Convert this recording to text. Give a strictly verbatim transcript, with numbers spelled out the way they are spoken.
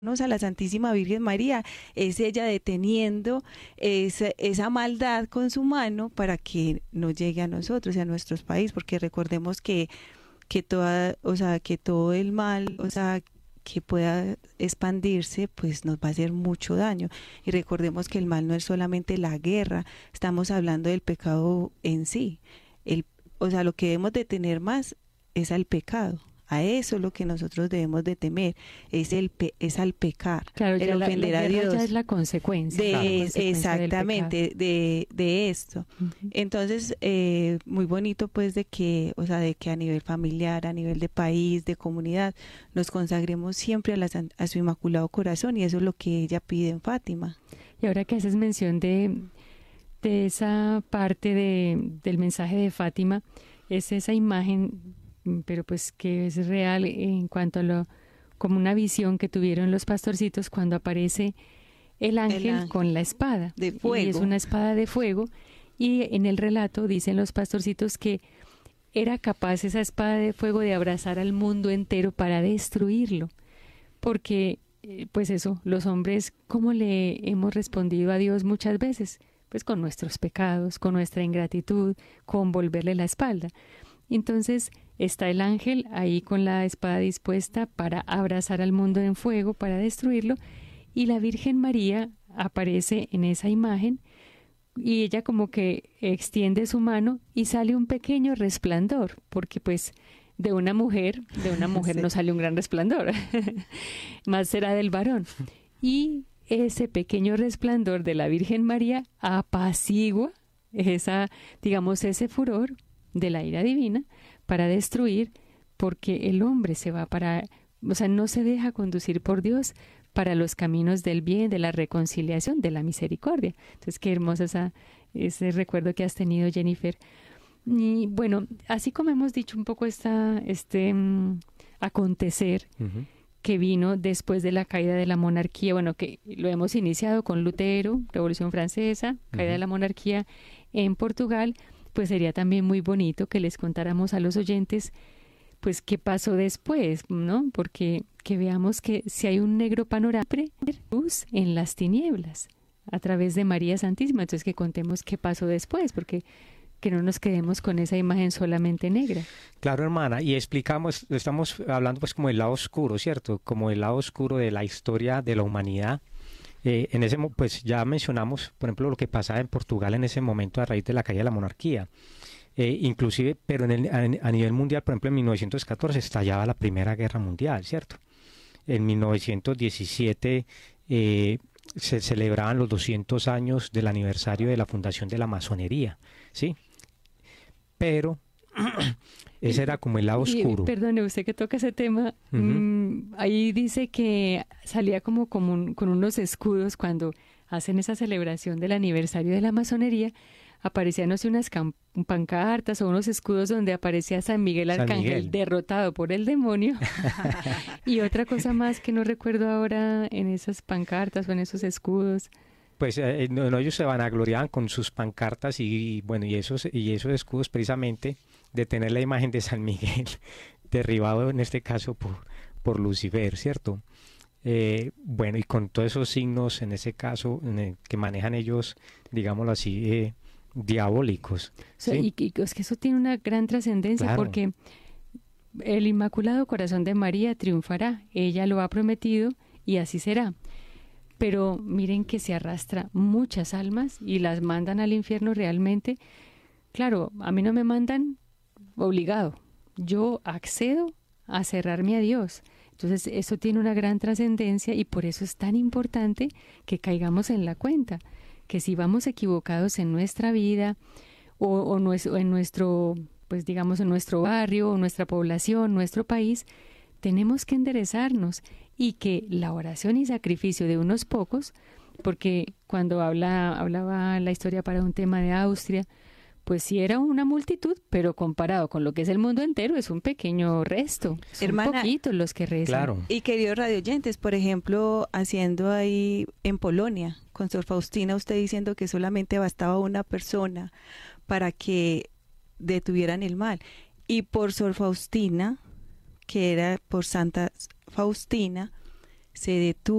a la Santísima Virgen María, es ella deteniendo esa, esa maldad con su mano para que no llegue a nosotros y a nuestros países, porque recordemos que, que toda, o sea, que todo el mal, o sea, que pueda expandirse, pues nos va a hacer mucho daño. Y recordemos que el mal no es solamente la guerra, estamos hablando del pecado en sí. El, o sea, lo que debemos de tener más es al pecado. A eso es lo que nosotros debemos de temer, es el pe es al pecar, claro, el ya ofender la, la a Dios. Ya es la consecuencia. De, la consecuencia exactamente, de, de esto. Uh-huh. Entonces, eh, muy bonito pues de que, o sea, de que a nivel familiar, a nivel de país, de comunidad, nos consagremos siempre a, la, a su Inmaculado Corazón, y eso es lo que ella pide en Fátima. Y ahora que haces mención de, de esa parte de, del mensaje de Fátima, es esa imagen, pero pues que es real en cuanto a lo, como una visión que tuvieron los pastorcitos cuando aparece el ángel, el ángel con la espada de fuego. Y es una espada de fuego, y en el relato dicen los pastorcitos que era capaz esa espada de fuego de abrazar al mundo entero para destruirlo, porque pues eso, los hombres, ¿cómo le hemos respondido a Dios muchas veces? Pues con nuestros pecados, con nuestra ingratitud, con volverle la espalda. Entonces está el ángel ahí con la espada dispuesta para abrazar al mundo en fuego, para destruirlo, y la Virgen María aparece en esa imagen y ella como que extiende su mano y sale un pequeño resplandor, porque pues de una mujer, de una mujer sí. no sale un gran resplandor, más será del varón. Y ese pequeño resplandor de la Virgen María apacigua esa, digamos, ese furor de la ira divina para destruir, porque el hombre se va para, o sea, no se deja conducir por Dios para los caminos del bien, de la reconciliación, de la misericordia. Entonces, qué hermosa esa, ese recuerdo que has tenido, Jennifer. Y bueno, así como hemos dicho un poco esta, este um, acontecer uh-huh. que vino después de la caída de la monarquía, bueno, que lo hemos iniciado con Lutero, Revolución Francesa, caída uh-huh. de la monarquía en Portugal, pues sería también muy bonito que les contáramos a los oyentes pues qué pasó después, ¿no? Porque que veamos que si hay un negro panorama, luz en las tinieblas a través de María Santísima, entonces que contemos qué pasó después, porque que no nos quedemos con esa imagen solamente negra. Claro, hermana, y explicamos, estamos hablando pues como del lado oscuro, ¿cierto? Como el lado oscuro de la historia de la humanidad. Eh, en ese pues ya mencionamos, por ejemplo, lo que pasaba en Portugal en ese momento a raíz de la caída de la monarquía. Eh, inclusive, pero en el, a, a nivel mundial, por ejemplo, en mil novecientos catorce estallaba la Primera Guerra Mundial, ¿cierto? En mil novecientos diecisiete eh, se celebraban los doscientos años del aniversario de la fundación de la masonería, ¿sí? Pero ese era como el lado oscuro. Y, perdone, usted que toca ese tema, uh-huh. mmm, ahí dice que salía como, como un, con unos escudos cuando hacen esa celebración del aniversario de la masonería, aparecían no sé, unas pancartas o unos escudos donde aparecía San Miguel Arcángel San Miguel. derrotado por el demonio. Y otra cosa más que no recuerdo ahora en esas pancartas o en esos escudos. Pues eh, no, no, ellos se vanagloriaban con sus pancartas y, y bueno, y esos, y esos escudos precisamente de tener la imagen de San Miguel derribado en este caso por, por Lucifer, ¿cierto? Eh, bueno, y con todos esos signos en ese caso en el que manejan ellos, digámoslo así, eh, diabólicos. O sea, ¿sí? y, y es que eso tiene una gran trascendencia, claro. Porque el Inmaculado Corazón de María triunfará, ella lo ha prometido y así será. Pero miren que se arrastra muchas almas y las mandan al infierno realmente. Claro, a mí no me mandan obligado, yo accedo a cerrarme a Dios. Entonces eso tiene una gran trascendencia y por eso es tan importante que caigamos en la cuenta, que si vamos equivocados en nuestra vida o, o, nuestro, o en nuestro, pues digamos en nuestro barrio, o nuestra población, nuestro país, tenemos que enderezarnos y que la oración y sacrificio de unos pocos, porque cuando habla, hablaba la historia para un tema de Austria, pues sí era una multitud, pero comparado con lo que es el mundo entero, es un pequeño resto. Son Hermana, poquitos los que rezan. Claro. Y queridos radioyentes, por ejemplo, haciendo ahí en Polonia, con Sor Faustina, usted diciendo que solamente bastaba una persona para que detuvieran el mal. Y por Sor Faustina, que era por Santa Faustina, se detuvo